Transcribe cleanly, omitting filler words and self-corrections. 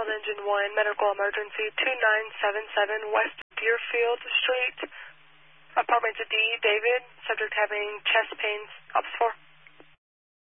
called Engine 1, medical emergency, 2977 West Deerfield Street, apartment D, David, subject having chest pains, Ops 4.